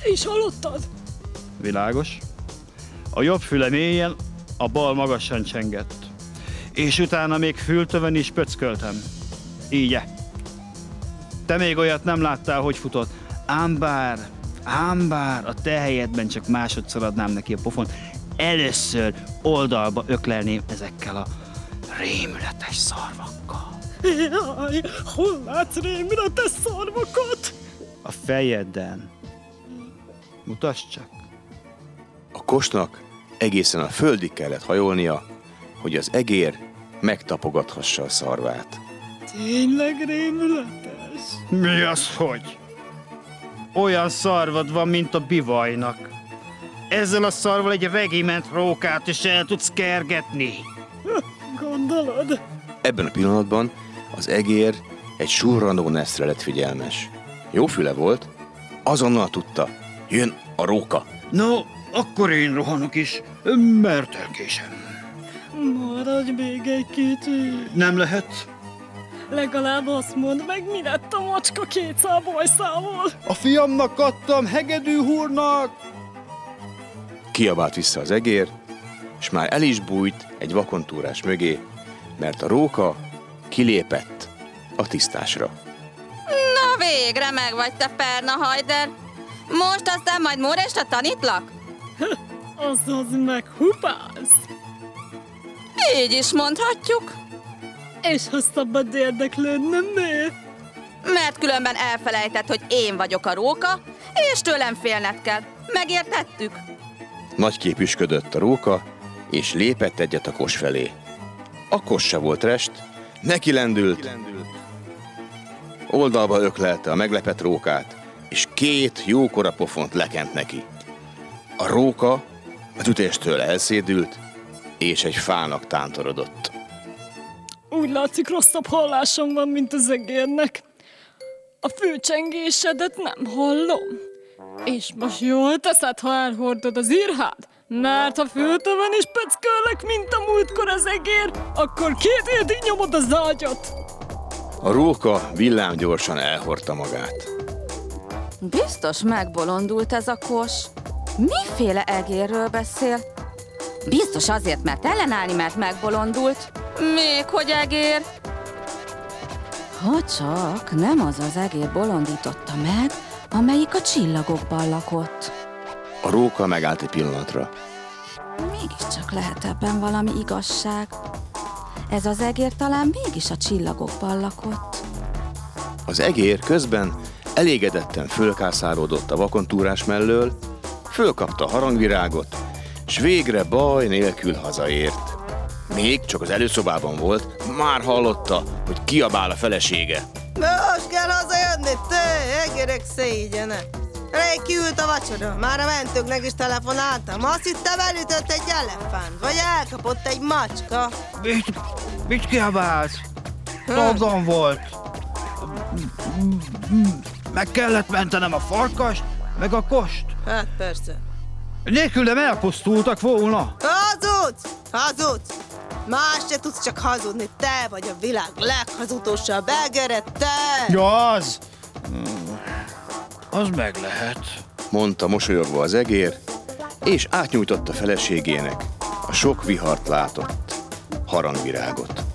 Te is hallottad? Világos. A jobb füle mélyen, a bal magasan csengett. És utána még fültövön is pöcköltem. Így. Te még olyat nem láttál, hogy futott. Ám bár a te helyedben csak másodszor adnám neki a pofont. Először oldalba öklelném ezekkel a rémületes szarvakkal. Jaj, hol látsz rémületes szarvakat? A fejeden. Mutasd csak. A kosnak egészen a földig kellett hajolnia, hogy az egér megtapogathassa a szarvát. Tényleg rémületes? Mi az, hogy? Olyan szarvad van, mint a bivajnak. Ezzel a szarval egy regiment rókát is el tudsz kergetni. Gondolod? Ebben a pillanatban az egér egy surranó neszre lett figyelmes. Jó füle volt, azonnal tudta, jön a róka. No, akkor én rohanok is, mert elkésem. Maradj még egy kicsit. Nem lehet. Legalább azt mondd meg, mi lett a macska 200 bajszával. A fiamnak adtam, hegedű húrnak! Kiabált vissza az egér, és már el is bújt egy vakontúrás mögé, mert a róka kilépett a tisztásra. Na végre meg vagy te, Perna Hajder. Most aztán majd Móresre tanítlak? Azaz meghupálsz. Így is mondhatjuk. És ha szabad érdeklődnöm, miért? Mert különben elfelejtett, hogy én vagyok a róka, és tőlem félned kell. Megértettük? Nagy képüsködött a róka, és lépett egyet a kos felé. A kos se volt rest, neki lendült, oldalba öklelte a meglepett rókát, és 2 jókora pofont lekent neki. A róka az ütéstől elszédült, és egy fának tántorodott. Úgy látszik, rosszabb hallásom van, mint az egérnek. A fülcsengésedet nem hallom. És most jól teszed, ha elhordod az irhád, mert ha fültövön is pöckölök, mint a múltkor az egér, akkor 2 hétig nyomod az ágyat. A róka villámgyorsan elhordta magát. Biztos megbolondult ez a kos. Miféle egérről beszél? Biztos azért, mert ellenállni, mert megbolondult. Még hogy egér? Ha csak nem az az egér bolondította meg, amelyik a csillagokban lakott. A róka megállt egy pillanatra. Mégiscsak lehet ebben valami igazság. Ez az egér talán mégis a csillagokban lakott. Az egér közben elégedetten fölkászárodott a vakontúrás mellől, fölkapta a harangvirágot, s végre baj nélkül hazaért. Még csak az előszobában volt, már hallotta, hogy kiabál a felesége. Most kell hazajönni, te, egérek szégyenek. Rég kiült a vacsora, már a mentőknek is telefonáltam. Azt hittem, elütött egy elefánt, vagy elkapott egy macska. Mit kiabálsz? Dolgom volt. Meg kellett mentenem a farkast, meg a kost. Hát persze. Nélkülem elpusztultak volna. Hazudsz! Más se tudsz csak hazudni, te vagy a világ leghazudósabb egere, te! Ja, az meg lehet. Mondta mosolyogva az egér, és átnyújtotta feleségének a sok vihart látott harangvirágot.